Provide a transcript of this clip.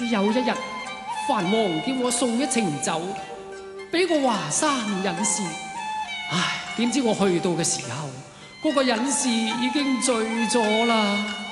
有一日，藩王叫我送一程酒俾個華山隱士，唉，點知我去到嘅時候，嗰個隱士已經醉咗啦。